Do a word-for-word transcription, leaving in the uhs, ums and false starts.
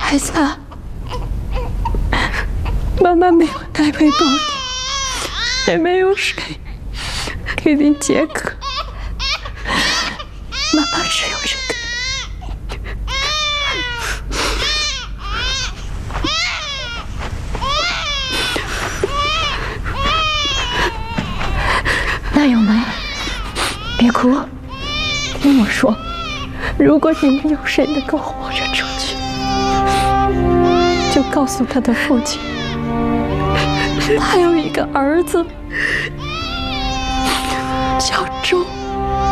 孩子，妈妈没有奶喂饱你，也没有水给你解渴，妈妈只有这个。 那有梅，别哭，听我说，如果你们有谁能够活着出去，就告诉他的父亲，他有一个儿子，叫周。